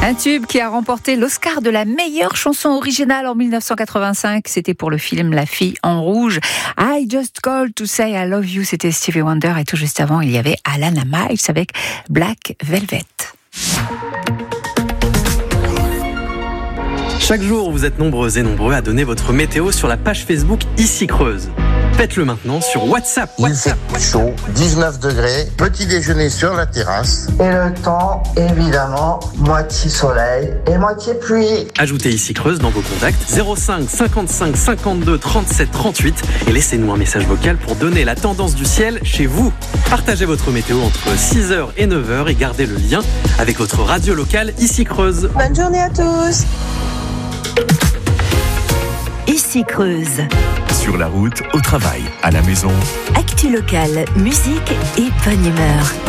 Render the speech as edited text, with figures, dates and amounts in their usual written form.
Un tube qui a remporté l'Oscar de la meilleure chanson originale en 1985. C'était pour le film La fille en rouge. I Just Called to Say I Love You. C'était Stevie Wonder. Et tout juste avant, il y avait Alana Miles avec Black Velvet. Chaque jour, vous êtes nombreux et nombreux à donner votre météo sur la page Facebook Ici Creuse. Faites-le maintenant sur WhatsApp. Il fait chaud, 19 degrés, petit déjeuner sur la terrasse. Et le temps, évidemment, moitié soleil et moitié pluie. Ajoutez Ici Creuse dans vos contacts 05 55 52 37 38 et laissez-nous un message vocal pour donner la tendance du ciel chez vous. Partagez votre météo entre 6h et 9h et gardez le lien avec votre radio locale Ici Creuse. Bonne journée à tous. Ici Creuse. Sur la route, au travail, à la maison. Actu locale, musique et bonne humeur.